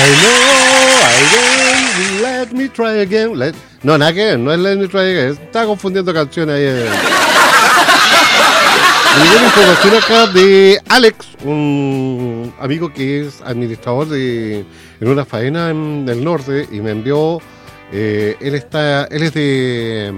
I know, let me try again. No, nada que ver, no es Let me try again. Estaba confundiendo canciones ahí. Me llegó información acá de Alex, un amigo que es administrador en una faena en el norte, y me envió. Él es de.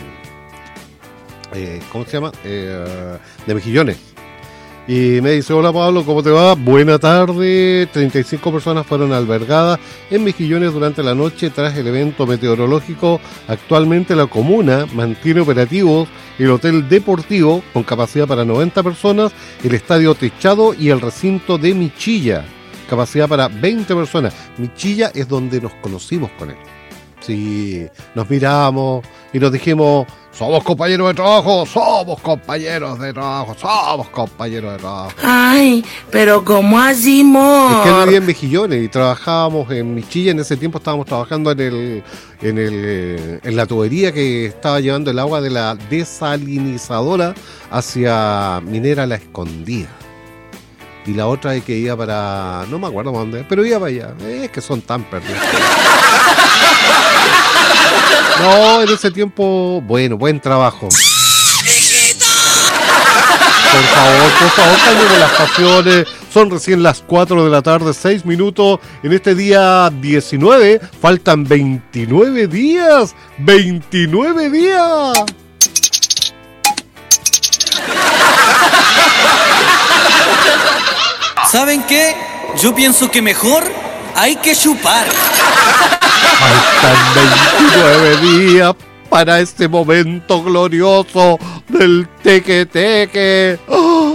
¿Cómo se llama? De Mejillones. Y me dice: hola Pablo, ¿cómo te va? Buena tarde. 35 personas fueron albergadas en Mejillones durante la noche tras el evento meteorológico. Actualmente la comuna mantiene operativos el hotel deportivo con capacidad para 90 personas, el estadio techado y el recinto de Michilla, capacidad para 20 personas. Michilla es donde nos conocimos con él. Sí, nos miramos y nos dijimos: somos compañeros de trabajo, somos compañeros de trabajo, somos compañeros de trabajo. Ay, pero ¿cómo así, amor? Es que él vivía en Mejillones y trabajábamos en Michilla. En ese tiempo estábamos trabajando en la tubería que estaba llevando el agua de la desalinizadora hacia Minera La Escondida. Y la otra que iba para... no me acuerdo dónde, pero iba para allá. Es que son tan perdidos. No, en ese tiempo, bueno, buen trabajo. Por favor, calmemos las pasiones. Son recién las 4 de la tarde, 6 minutos. En este día 19, faltan 29 días. ¡29 días! ¿Saben qué? Yo pienso que mejor hay que chupar. Faltan 29 días para este momento glorioso del teque-teque. ¡Oh!